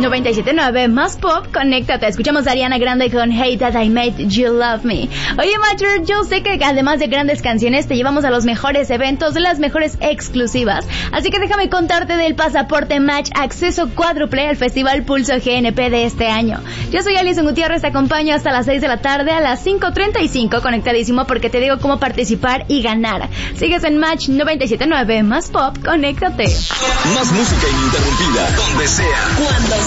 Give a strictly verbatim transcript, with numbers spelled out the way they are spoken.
noventa y siete punto nueve más pop, conéctate. Escuchamos a Ariana Grande con Hey That I Made You Love Me. Oye, Matcher, yo sé que además de grandes canciones te llevamos a los mejores eventos, las mejores exclusivas. Así que déjame contarte del pasaporte Match acceso cuádruple al Festival Pulso G N P de este año. Yo soy Alison Gutiérrez, te acompaño hasta las seis de la tarde, a las cinco treinta y cinco, conectadísimo porque te digo cómo participar y ganar. Sigues en Match noventa y siete punto nueve más pop, conéctate. Más música ininterrumpida, donde sea, cuando